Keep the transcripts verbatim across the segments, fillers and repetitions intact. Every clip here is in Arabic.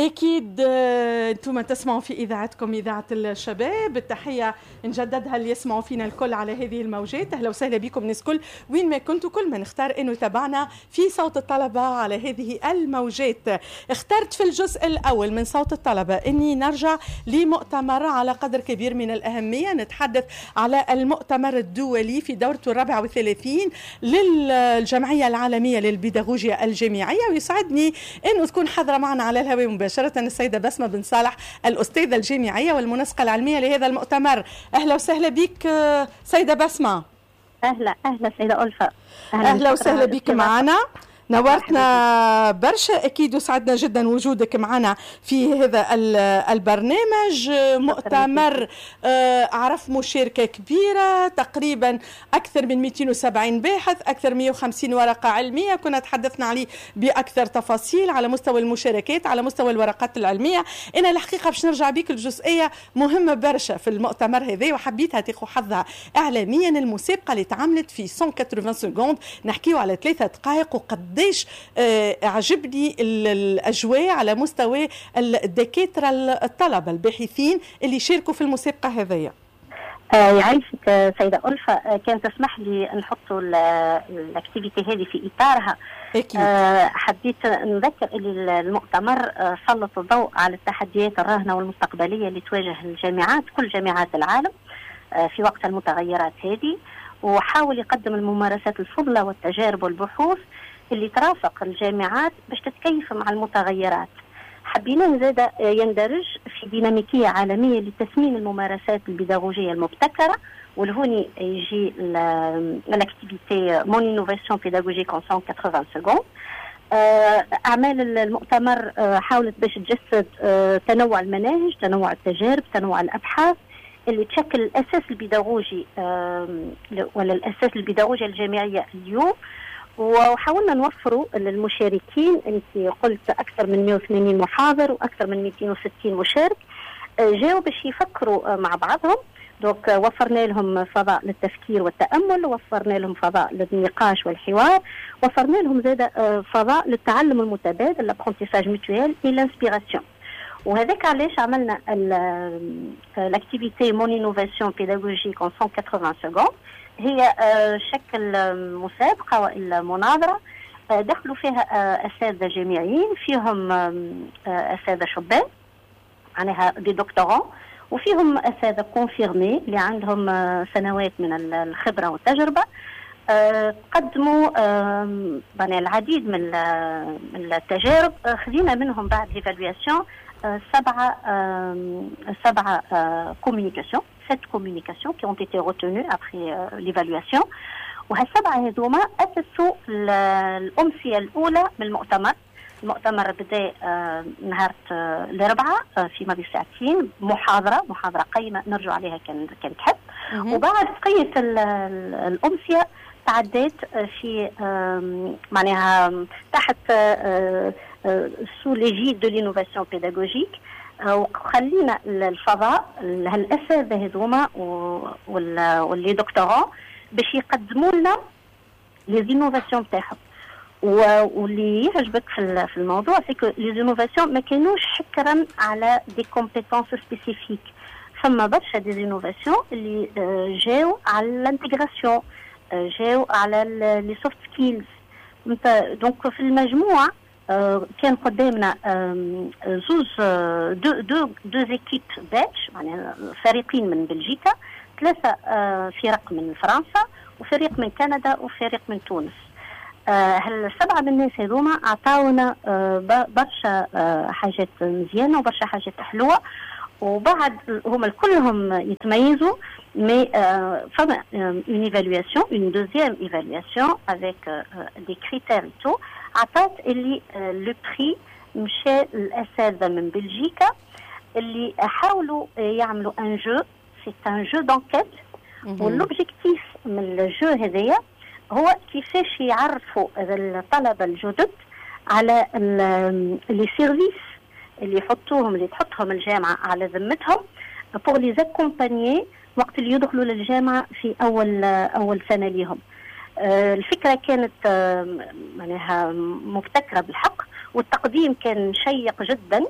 أكيد أنتم تسمعوا في إذاعتكم إذاعة الشباب. التحية نجددها اللي يسمعوا فينا الكل على هذه الموجات. أهلا وسهلا بكم ناس كل وين ما كنتوا. كل ما نختار أنه يتابعنا في صوت الطلبة على هذه الموجات. اخترت في الجزء الأول من صوت الطلبة أني نرجع لمؤتمر على قدر كبير من الأهمية. نتحدث على المؤتمر الدولي في دورته الرابعة والثلاثين للجمعية العالمية للبيداغوجيا الجامعية، ويسعدني أنه تكون حاضرة معنا على الهواء مباشرة السيدة بسمة بن صالح الأستاذة الجامعية والمنسقة العلمية لهذا المؤتمر. أهلا وسهلا بك سيدة بسمة. أهلا أهلا سيدة ألفة. أهلا, أهلا وسهلا بك معنا، نورتنا برشا. أكيد وسعدنا جدا وجودك معنا في هذا البرنامج. مؤتمر أعرف مشاركة كبيرة، تقريبا أكثر من مئتين وسبعين باحث، أكثر من مئة وخمسين ورقة علمية. كنا تحدثنا عليه بأكثر تفاصيل على مستوى المشاركات، على مستوى الورقات العلمية. أنا الحقيقة باش نرجع بيك الجزئية مهمة برشا في المؤتمر هذا، وحبيتها تاخذ حظها إعلاميا. المسابقة اللي تعملت في مئة وثمانين سكوند، نحكيو على ثلاثة دقائق، وقد قديش أعجبني الأجواء على مستوى الدكاترة الطلبة الباحثين اللي شاركوا في المسابقة هذية. يعيشك سيدة ألفة، كان تسمح لي نحطوا الاكتيفيتي هذه في إطارها. أكيد. حبيت نذكر أن المؤتمر سلط الضوء على التحديات الراهنة والمستقبلية اللي تواجه الجامعات، كل جامعات العالم في وقت المتغيرات هذه، وحاول يقدم الممارسات الفضلى والتجارب والبحوث اللي ترافق الجامعات باش تتكيف مع المتغيرات. حبينا زاد يندرج في ديناميكية عالمية لتسمين الممارسات البيداغوجية المبتكرة، ولهوني يجي الاكتيفيتي مون انوفاسيون بيداغوجيك ان مئة وثمانين سكوند. أعمال المؤتمر حاولت باش تجسد تنوع المناهج، تنوع التجارب، تنوع الأبحاث اللي تشكل الأساس البيداغوجي ولا الأساس البيداغوجيا الجامعية اليوم. وحاولنا نوفروا للمشاركين، انت قلت اكثر من مئة وثمانين محاضر واكثر من مئتين وستين مشارك جاوا باش يفكروا مع بعضهم. دوك وفرنا لهم فضاء للتفكير والتامل، وفرنا لهم فضاء للنقاش والحوار، وفرنا لهم زاد فضاء للتعلم المتبادل، لابرونتيساج ميتويل اي لانسبيراسيون. وهذاك علاش عملنا الاكتيفيتي مون انوفاسيون بيداغوجيك ان مئة وثمانين سكوند. هي شكل مسابقة وإلا مناظرة دخلوا فيها أساتذة جامعيين، فيهم أساتذة شبان معناها دي دكتوران، وفيهم أساتذة كونفيرمي اللي عندهم سنوات من الخبرة والتجربة. قدموا العديد من التجارب، خذينا منهم بعد ليفالواسيون سبعة سبعة communications, sept communications qui ont été retenues après euh, l'évaluation. وهالسبعة هذوما أسسوا الأمسية الأولى من المؤتمر. المؤتمر بدأ آه نهار آه الأربعاء آه في ماضي ساعتين، محاضرة محاضرة قيمة نرجع عليها كان كان تحب. وبعد بقية الأمسية تعديت في آه معناها تحت آه sous l'égide de l'innovation pédagogique. وخلينا الفضاء هالأساتذة هذوما واللي دكتوراه باش يقدموا لنا لي زينوفاسيون تاعهم. واللي يعجبك في الموضوع سيكو لي زينوفاسيون ما كانوش حكرا على دي كومبيتونس سبيسيفيك، فما برشا دي زينوفاسيون اللي جاو على الانتجراسيون، جاو على لي سوفت سكيلز. دونك في المجموعة كان قدامنا زوز دو دو دو زيكيب باتش، يعني فريقين من بلجيكا، ثلاثة فرق من فرنسا، وفريق من كندا، وفريق من تونس. هالسبعة من الناس هذوما عطاونا برشا حاجات مزيانة وبرشا حاجات حلوة. وبعد هما كلهم يتميزوا، mais euh, فما une évaluation, une deuxième évaluation avec euh, des critères et tout. عطات اللي لو بري مشى الأساتذة من بلجيكا اللي حاولوا يعملوا ان جو، سي ان جو دانكيت. والوبجيكتيف من الجو هذايا هو كيفاش يعرفوا الطلبة الجدد على لي سيرفيس اللي يحطوهم اللي تحطهم الجامعة على ذمتهم pour les accompagner وقت اللي يدخلوا للجامعة في أول أول سنة ليهم. الفكرة كانت معناها مبتكرة بالحق، والتقديم كان شيق جدا.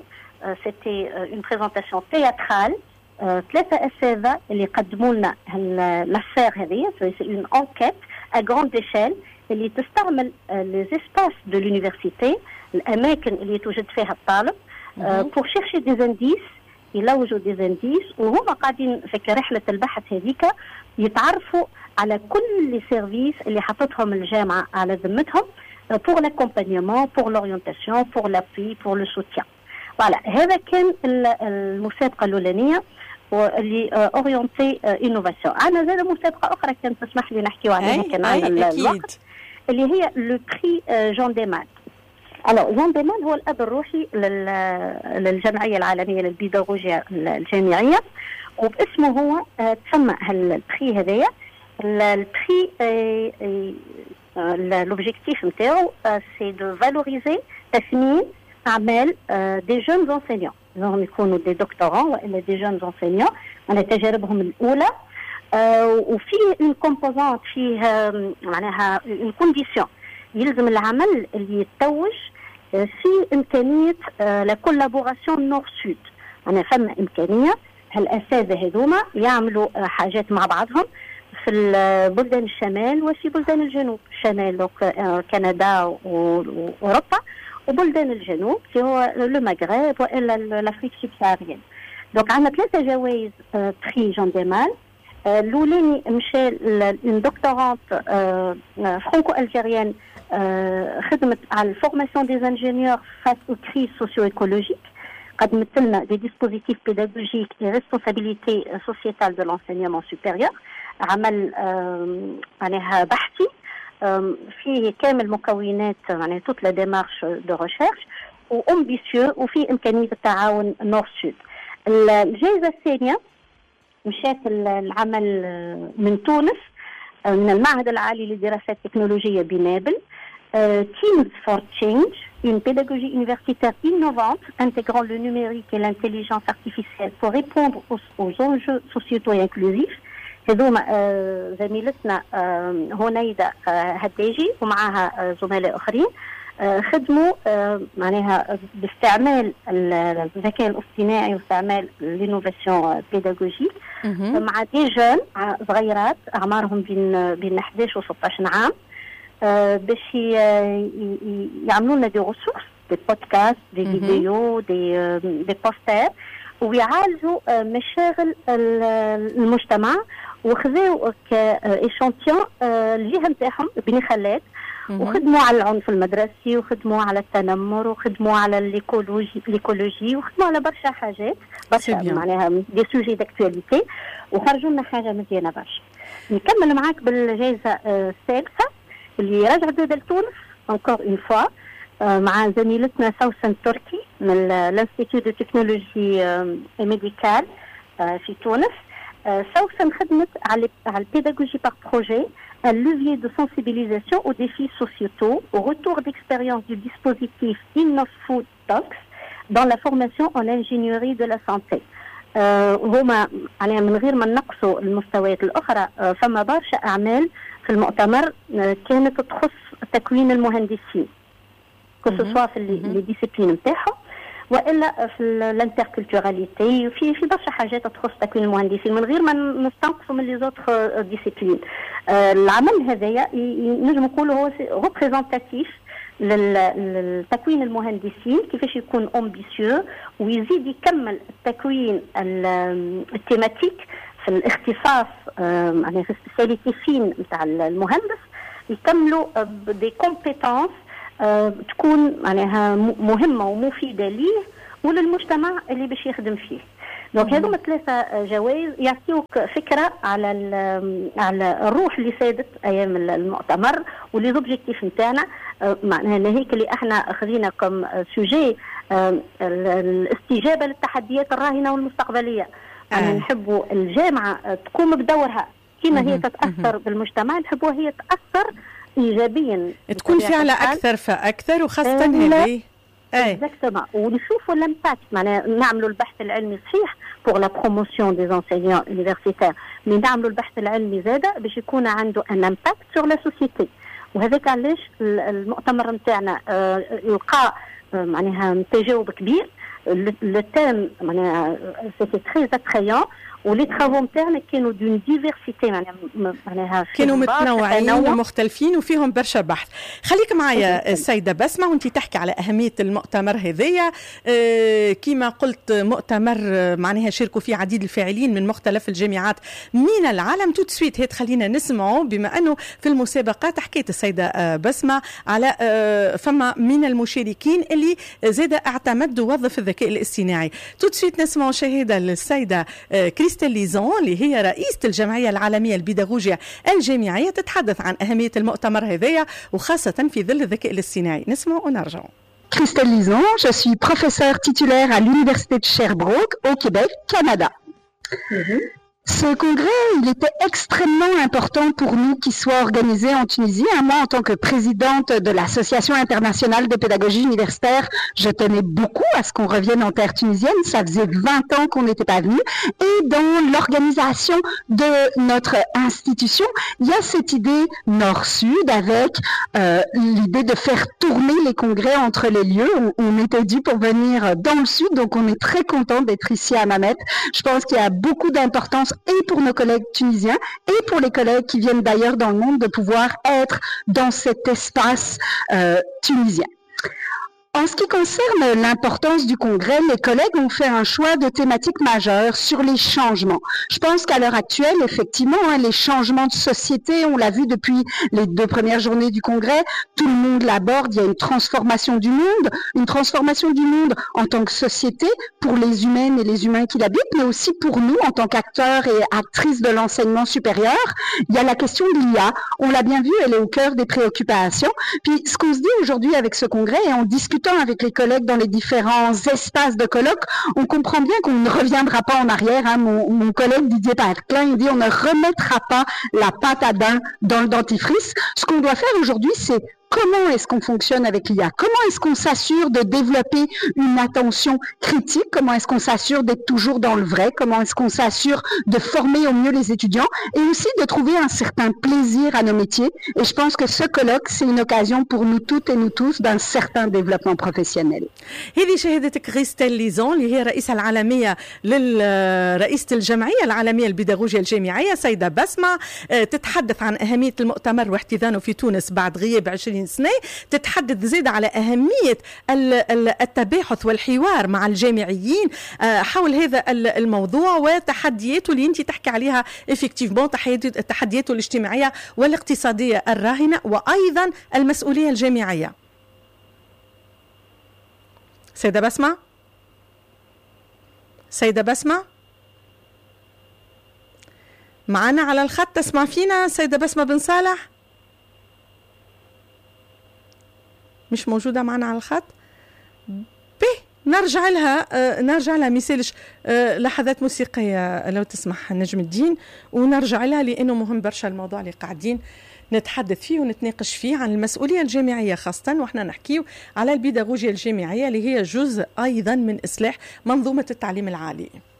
سيتي اون بريزونطاسيون تياترال. ثلاثه اساتذه اللي قدموا لنا لافير هذه، سي اون انكيت ا غراند ايشيل اللي تستعمل لي اسباس دو لونيفرسيتي، الاماكن اللي توجد فيها الطالب بور شيرشي دي زانديس، يلوجوا دي زانديس، وهما قاعدين في رحله البحث هذيك يتعرفوا على كل لي سيرفيس اللي حطتهم الجامعه على ذمتهم pour l'accompagnement, pour l'orientation, pour l'appui, pour le soutien. Voilà, هذا كان المسابقة الأولانية اللي اورينتي انوفاسيون. عندنا زاد مسابقة أخرى كانت تسمح لي نحكيو عليها كان عندنا الوقت، اللي هي لو بري جون ديمان. الو جون ديمان هو الأب الروحي للجمعية العالمية للبيداغوجيا الجامعية، وباسمه هو تسمى البري هذايا. البري l'objectif c'est de valoriser تثمين أعمال des jeunes enseignants، لهم يكونوا des doctorants وإلا des jeunes enseignants على تجاربهم الأولى، وفي une composante فيه معناها une condition، يلزم العمل اللي يتوج في إمكانية la collaboration nord-sud. أنا فما إمكانية هالأساتذة هذوما يعملوا حاجات مع بعضهم في بلدان الشمال وفي بلدان الجنوب، شمال كندا وأوروبا، وبلدان الجنوب اللي هو لو مغرب والا لافريك سبساريين. دونك عندنا ثلاثه جوائز بري جون ديمان. الاولاني مشى لون دكتورانت فرانكو الجيريان خدمت على الفورماسيون دي انجينيور فاس او كريز سوسيو ايكولوجيك، قدمت لنا دي ديسبوزيتيف بيداغوجيك اي ريسبونسابيليتي سوسيتال دو لونسينيومون سوبيريور. عمل معناها بحثي فيه كامل مكونات معناها توت لا ديمارش دو ريشيرش وامبيسيو، وفي امكانيه التعاون نور سود. الجائزه الثانيه مشات العمل من تونس من المعهد العالي للدراسات التكنولوجيه بنابل، Teams for Change, une pédagogie universitaire innovante intégrant le numérique et l'intelligence artificielle pour répondre aux, aux enjeux sociétaux et inclusifs. هذوما زميلتنا هنيدة هداجي ومعها زملاء اخرين خدموا معناها باستعمال الذكاء الاصطناعي واستعمال الانوفاسيون بيداغوجيك مع دي جون صغيرات اعمارهم بين بين احد عشر و ستة عشر عام، باش يعملوا لنا دي ريسورس، دي بودكاست، دي فيديو، دي دي بوستر، ويعالجوا مشاغل المجتمع، وخذوا كإيشانتيون الجهة نتاعهم بني خلاد، وخدموا على العنف المدرسي، وخدموا على التنمر، وخدموا على الايكولوجي الايكولوجي وخدموا على برشا حاجات، برشا معناها دي سوجي داكتواليتي، وخرجوا لنا حاجة مزيانة برشا. نكمل معاك بالجائزة الثالثة اللي رجعت زاد لتونس انكور اون فوا مع زميلتنا سوسن تركي من الانستيتيوت دو تكنولوجي ميديكال في تونس. سوسن خدمت على على البيداغوجي بار بروجي un levier de sensibilisation aux défis sociétaux, au retour d'expérience du dispositif InnoFood Talks dans la formation en ingénierie de la santé. هما على من غير ما نقصوا المستويات الأخرى، فما برشا أعمال في المؤتمر كانت تخص تكوين المهندسين، كسوا في لي ديسيبلين نتاعهم والا في الانتركولتوراليتي، في في برشا حاجات تخص تكوين المهندسين من غير ما نستنقصوا من لي زوتر ديسيبلين. العمل هذايا نجم نقولوا هو ريبريزونتاتيف للتكوين المهندسين، كيفاش يكون امبيسيو ويزيد يكمل التكوين التيماتيك في الاختصاص يعني في السبيسياليتي فين نتاع المهندس، يكملوا بدي كومبيتونس تكون معناها مهمه ومفيده ليه وللمجتمع اللي باش يخدم فيه. دونك هذوما ثلاثه جوائز يعطيوك فكره على على الروح اللي سادت ايام المؤتمر ولي زوبجيكتيف نتاعنا، معناها هيك اللي احنا خذينا كم سوجي الاستجابه للتحديات الراهنه والمستقبليه. يعني نحبوا الجامعه تقوم بدورها كما هي تتاثر بالمجتمع، نحبوها هي تاثر ايجابيا، تكون فعالة اكثر فاكثر، وخاصه هذه اكزاكتومون. ونشوفوا الامباكت، معناها نعملوا البحث العلمي صحيح بور لا بروموسيون دي انسينيون يونيفرسيتير، مي نعملوا البحث العلمي زاده باش يكون عنده ان امباكت سور لا سوسيتي. وهذاك علاش المؤتمر نتاعنا يلقى معناها تجاوب كبير. لو تيم معناها سيتي تري اترايون، ولي ترافو نتاعنا كانوا دون ديفيرسيتي معناها كانوا متنوعين ومختلفين وفيهم برشا بحث. خليك معايا السيدة بسمة وانت تحكي على أهمية المؤتمر هذايا. اه كما قلت مؤتمر معناها شاركوا فيه عديد الفاعلين من مختلف الجامعات من العالم. توت سويت هيت خلينا نسمعوا، بما أنه في المسابقات حكيت السيدة بسمة على اه فما من المشاركين اللي زاد اعتمد ووظف الذكاء الاصطناعي. توت سويت نسمعوا شهادة للسيدة اه كريستال ليزون اللي هي رئيسة الجمعية العالمية البيداغوجية الجامعية، تتحدث عن أهمية المؤتمر هذايا وخاصة في ظل الذكاء الاصطناعي. نسمع ونرجع. Christelle Lison, je suis professeure titulaire à l'Université de Sherbrooke au Québec, Canada. Mm-hmm. Ce congrès, il était extrêmement important pour nous qu'il soit organisé en Tunisie. Moi, en tant que présidente de l'Association internationale de pédagogie universitaire, je tenais beaucoup à ce qu'on revienne en terre tunisienne. Ça faisait vingt ans qu'on n'était pas venu. Et dans l'organisation de notre institution, il y a cette idée nord-sud avec euh, l'idée de faire tourner les congrès entre les lieux. On, on était dû pour venir dans le sud, donc on est très content d'être ici à Mamet. Je pense qu'il y a beaucoup d'importance et pour nos collègues tunisiens et pour les collègues qui viennent d'ailleurs dans le monde de pouvoir être dans cet espace euh, tunisien. En ce qui concerne l'importance du congrès, les collègues ont fait un choix de thématiques majeures sur les changements. Je pense qu'à l'heure actuelle, effectivement, hein, les changements de société, on l'a vu depuis les deux premières journées du congrès, tout le monde l'aborde, il y a une transformation du monde, une transformation du monde en tant que société pour les humaines et les humains qui l'habitent, mais aussi pour nous en tant qu'acteurs et actrices de l'enseignement supérieur. Il y a la question de l'I A, on l'a bien vu, elle est au cœur des préoccupations. Puis ce qu'on se dit aujourd'hui avec ce congrès, et en discutant avec les collègues dans les différents espaces de colloques, on comprend bien qu'on ne reviendra pas en arrière. Hein. Mon, mon collègue Didier Paerclin, il dit on ne remettra pas la pâte à dents dans le dentifrice. Ce qu'on doit faire aujourd'hui, c'est comment est-ce qu'on fonctionne avec l'I A? Comment est-ce qu'on s'assure de développer une attention critique? Comment est-ce qu'on s'assure d'être toujours dans le vrai? Comment est-ce qu'on s'assure de former au mieux les étudiants et aussi de trouver un certain plaisir à nos métiers? Et je pense que ce colloque, c'est une occasion pour nous toutes et nous tous d'un certain développement professionnel. هذه شهادة كريستال ليزون اللي هي رئيسة العالمية لرئيسة الجمعية العالمية البيداغوجية الجامعية سيدة بسمة، تتحدث عن أهمية المؤتمر واحتضانه في تونس بعد غياب عشرين سنة. تتحدث زيادة على أهمية التباحث والحوار مع الجامعيين حول هذا الموضوع وتحدياته اللي انت تحكي عليها effectivement، تحدياته الاجتماعية والاقتصادية الراهنة وأيضا المسؤولية الجامعية. سيدة بسمة، سيدة بسمة معنا على الخط، تسمع فينا سيدة بسمة بن صالح؟ مش موجودة معنا على الخط. به نرجع لها آه نرجع لها مثالش آه لحظات موسيقية لو تسمح نجم الدين، ونرجع لها لأنه مهم برشا الموضوع اللي قاعدين نتحدث فيه ونتناقش فيه عن المسؤولية الجامعية خاصة، وإحنا نحكيه على البيداغوجيا الجامعية اللي هي جزء أيضا من إصلاح منظومة التعليم العالي.